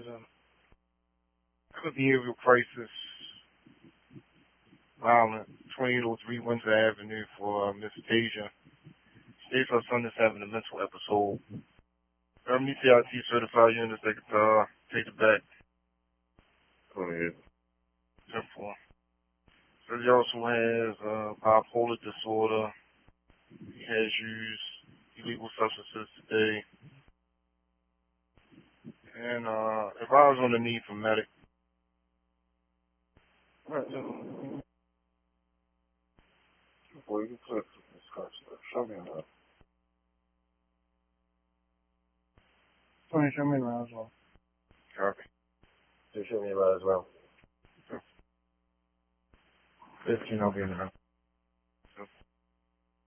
have a behavioral crisis, violent, 2803 Windsor Avenue for Miss Tasia. Today, her son is having a mental episode. ECIT certified units, they could take it back. Go ahead. 10-4. So he also has bipolar disorder. He has used illegal substances today. And advised on the need for medic. Before you click this card stuff, show me that. Tony, show me around as well. Copy. Just show me that as well. 15, I'll be in the room.